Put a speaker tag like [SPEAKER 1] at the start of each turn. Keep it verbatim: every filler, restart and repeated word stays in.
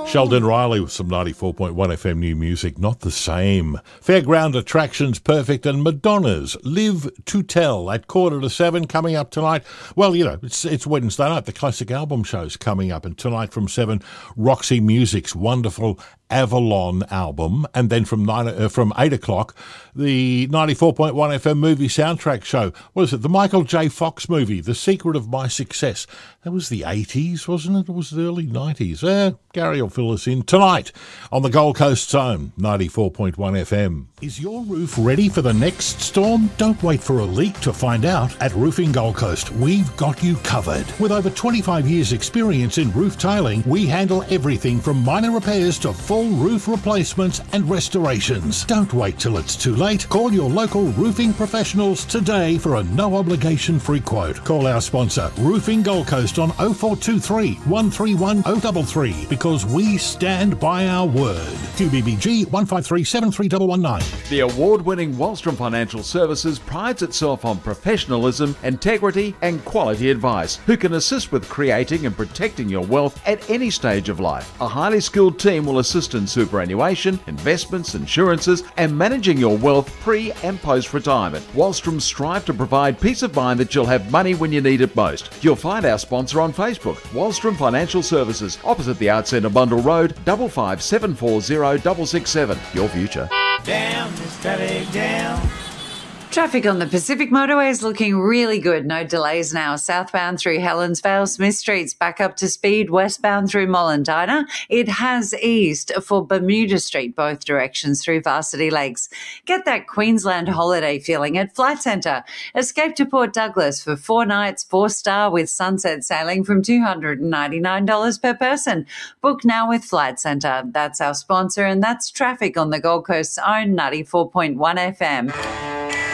[SPEAKER 1] Sheldon Riley with some ninety-four point one F M new music, Not the Same. Fairground attractions perfect, and Madonna's Live to Tell at quarter to seven coming up tonight. Well, you know, it's it's Wednesday night. The classic album show's coming up, and tonight from seven, Roxy Music's wonderful Avalon album, and then from nine uh, from eight o'clock, the ninety-four point one F M movie soundtrack show. What is it? The Michael J. Fox movie, The Secret of My Success. That was the eighties, wasn't it? It was the early nineties. Eh, Gary will fill us in tonight on the Gold Coast's own ninety-four point one F M. Is your roof ready for the next storm? Don't wait for a leak to find out. At Roofing Gold Coast, we've got you covered. With over twenty-five years experience in roof tiling, we handle everything from minor repairs to full roof replacements and restorations. Don't wait till it's too late. Call your local roofing professionals today for a no-obligation free quote. Call our sponsor, Roofing Gold Coast, on oh four two three, one three one, oh three three, because we stand by our word. Q B B G one five three seven three one one nine.
[SPEAKER 2] The award-winning Wallstrom Financial Services prides itself on professionalism, integrity and quality advice, who can assist with creating and protecting your wealth at any stage of life. A highly skilled team will assist in superannuation, investments, insurances and managing your wealth pre and post-retirement. Wallstrom strive to provide peace of mind that you'll have money when you need it most. You'll find our sponsor on Facebook, Wallstrom Financial Services, opposite the Arts Centre, Bundle Road, five five seven four zero six six seven. Your future.
[SPEAKER 3] Down, this traffic down.
[SPEAKER 4] Traffic on the Pacific Motorway is looking really good. No delays now. Southbound through Helensvale, Smith Street's back up to speed. Westbound through Mollendina. It has eased for Bermuda Street, both directions through Varsity Lakes. Get that Queensland holiday feeling at Flight Centre. Escape to Port Douglas for four nights, four star with sunset sailing from two hundred ninety-nine dollars per person. Book now with Flight Centre. That's our sponsor, and that's traffic on the Gold Coast's own ninety-four point one F M.